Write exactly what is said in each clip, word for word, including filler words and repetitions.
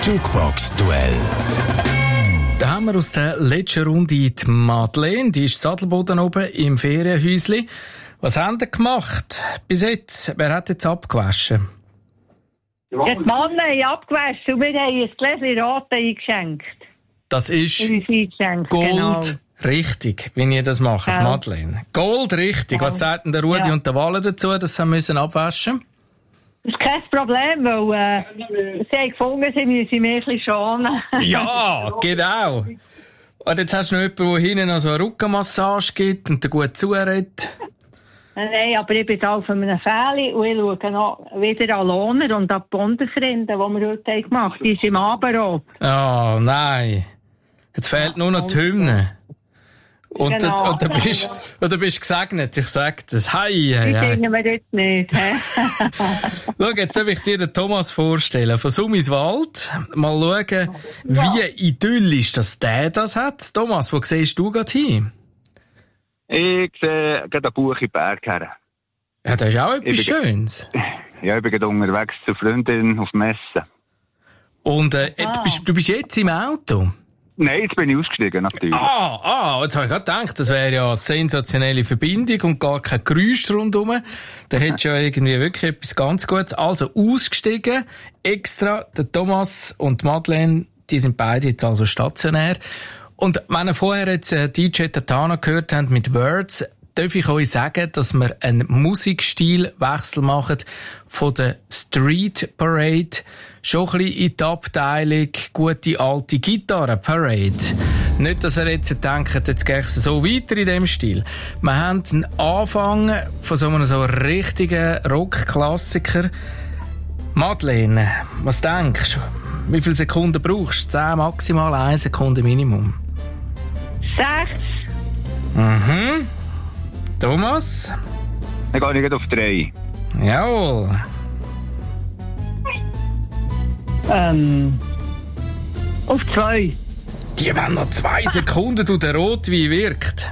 Jukebox-Duell. Da haben wir aus der letzten Runde die Madeleine, die ist Sadelboden oben im Ferienhäusli. Was haben ihr gemacht bis jetzt? Wer hat jetzt abgewaschen? Ja, die Männer haben abgewaschen und wir haben ein Gläschen Rate eingeschenkt. Das ist eingeschenkt, Gold. Genau. Richtig, wie ihr das macht, Ja. Madeleine. Gold, richtig. Ja. Was sagten der Rudi Ja. und der Walle dazu, dass sie müssen abwaschen? Das ist kein Problem, weil äh, sie haben gefunden, sie müssen mich ein bisschen schonen. Ja, genau. Und jetzt hast du noch jemanden, der hinten noch so eine Rückenmassage gibt und dir gut zuredet. Nein, aber ich bin auf einem Fähli und ich schaue noch wieder an Lohner und an die Bundesrinden, die wir heute haben gemacht haben. Die sind im Abendrot. Oh, nein. Jetzt fehlt nur noch die Hymne. Und, Genau. da, und, da bist, und da bist du gesegnet, ich sag das. Hei, hei, Die hei. singen wir jetzt nicht. He? Schau, jetzt soll ich dir den Thomas vorstellen. Von Summiswald. Mal schauen, wie idyllisch das der das hat. Thomas, wo siehst du gerade hin? Ich sehe gerade ein Buch in Berg her. Ja, das ist auch etwas Ich bin- Schönes. Ja, ich bin gerade unterwegs zur Freundin auf Messe. Und äh, Ah. du, bist, du bist jetzt im Auto? Nein, jetzt bin ich ausgestiegen, natürlich. Ah, ah, jetzt habe ich gerade gedacht, das wäre ja eine sensationelle Verbindung und gar kein Geräusch rundherum. Da hättest du ja irgendwie wirklich etwas ganz Gutes. Also ausgestiegen, extra, der Thomas und die Madeleine, die sind beide jetzt also stationär. Und wenn ihr vorher jetzt äh, D J Tatana gehört habt mit Words, darf ich euch sagen, dass wir einen Musikstilwechsel machen von der Street Parade schon ein bisschen in die Abteilung gute alte Gitarre-Parade. Nicht, dass ihr jetzt denkt, jetzt geht es so weiter in dem Stil. Wir haben einen Anfang von so einem so richtigen Rock-Klassiker. Madeleine, was denkst du? Wie viele Sekunden brauchst du? Zehn maximal, eine Sekunde Minimum. Sechs. Mhm. Thomas? Dann gehe ich gerade auf drei. Jawohl. Ähm, auf zwei. Die wollen noch zwei Sekunden, du der Rotwein wirkt.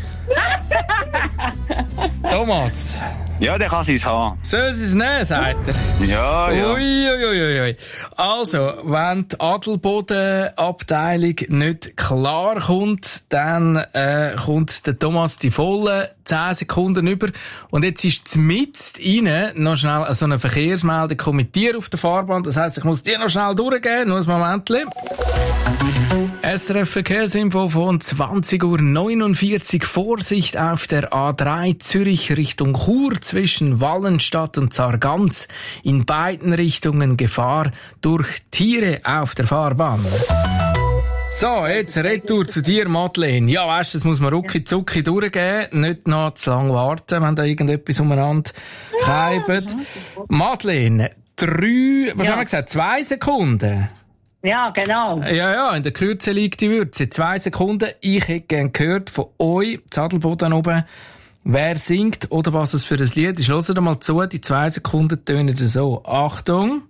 Thomas, Ja, dann kann sie es haben. soll sie es nehmen, sagt er? Ja, ja. Ui, ui, ui, ui. Also, wenn die Adelboden-Abteilung nicht klar kommt, dann äh, kommt der Thomas die vollen zehn Sekunden über. Und jetzt ist mitten rein noch schnell so eine Verkehrsmeldung kommentiert auf der Fahrbahn. Das heisst, ich muss die noch schnell durchgehen. Nur ein Momentchen. S R F Verkehrsinfo von zwanzig Uhr neunundvierzig. Vorsicht auf der A drei Zürich Richtung Chur zwischen Wallenstadt und Sargans. In beiden Richtungen Gefahr durch Tiere auf der Fahrbahn. So, jetzt Retour zu dir, Madeleine. Ja, weisst, das muss man rucki zucki durchgehen. Nicht noch zu lange warten, wenn da irgendetwas umeinander reibt. Madeleine, drei, was Ja. haben wir gesagt? Zwei Sekunden. Ja, genau. Ja, ja, in der Kürze liegt die Würze. Zwei Sekunden. Ich hätte gern gehört von euch, Sadelboden oben, wer singt oder was es für ein Lied ist. Hört mal zu, die zwei Sekunden tönen so. Achtung.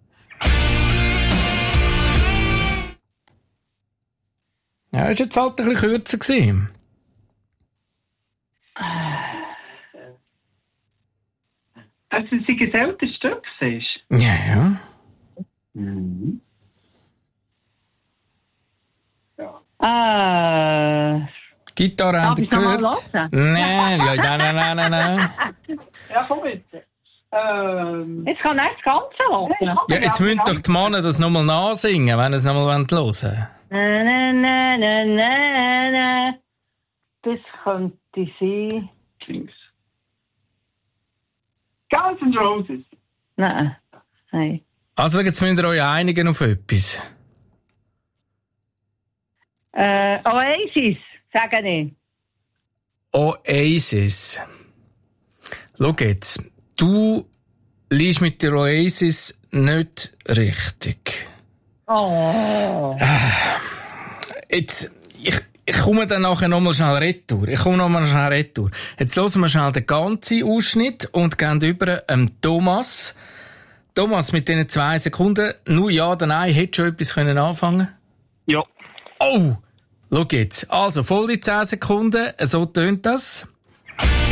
Ja, ist jetzt halt ein bisschen kürzer gewesen. Also, es ist ein älteres Stück, siehst Ja, ja. Äh, Gitarre Darf habt ihr ich noch mal gehört? hören? Nein, ja, nein, nein, nein, nein, nein. du? Ja, komm bitte. Ähm, jetzt kann ich das Ganze hören. Ja, jetzt müsst doch die Männer das nochmal nachsingen, wenn ihr es nochmal hören wollt. Na, na, na, na, na, na. Das könnte sein. links. Guns N' Roses. Nein. Nein. Also, jetzt müsst ihr euch einigen auf etwas. Äh, Oasis, sage ich. Oasis. Schau jetzt, du liegst mit der Oasis nicht richtig. Oh. Jetzt, ich, ich komme dann nachher nochmal schnell retour. Ich komme nochmal schnell retour. Jetzt hören wir schnell den ganzen Ausschnitt und gehen über ähm, Thomas. Thomas, mit diesen zwei Sekunden, nur ja oder nein, hättest du schon etwas können anfangen? Ja. Oh! Schau jetzt. Also, voll die zehn Sekunden, so tönt das.